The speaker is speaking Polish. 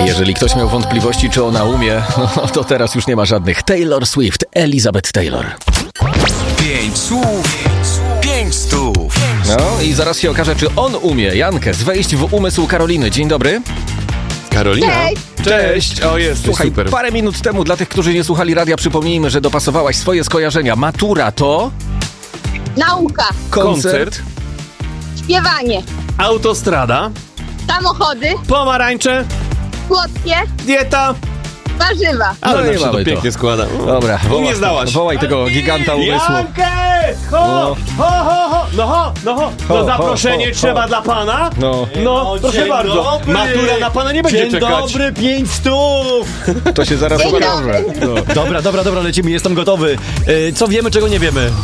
Jeżeli ktoś miał wątpliwości, czy ona umie, no to teraz już nie ma żadnych. Taylor Swift, Elizabeth Taylor. 5 słów, 5 stów. No i zaraz się okaże, czy on umie, Jankes, wejść w umysł Karoliny. Dzień dobry. Karolina? Cześć. Cześć! O, jesteś Słuchaj, super. parę minut temu, dla tych, którzy nie słuchali radia, przypomnijmy, że dopasowałaś swoje skojarzenia. Matura to... Nauka, Koncert. śpiewanie, Autostrada, samochody, pomarańcze, słodkie, dieta. warzywa. Ale No i zawsze mamy to pięknie to. składa. Dobra, nie zdałaś. wołaj tego giganta umysłu. Jankes! Ho! Ho! No Ho, zaproszenie ho, ho, trzeba ho. dla pana? No, No, proszę dzień bardzo. dobry. Matura na pana nie będzie Dzień czekać. dobry, 5 stów! to się zaraz Dzień okaże. dobry. No. Dobra, lecimy, jestem gotowy. Co wiemy, czego nie wiemy?